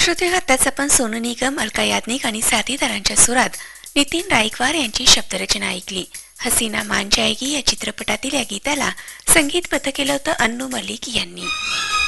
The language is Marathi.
श्रोते, आताच आपण सोनू निगम, अलका याज्ञिक आणि साथीदारांच्या सुरात नितीन राईकवार यांची शब्दरचना ऐकली. हसीना मान जाएगी या चित्रपटातील या गीताला संगीतबद्ध केलं होतं अन्नू मलिक यांनी.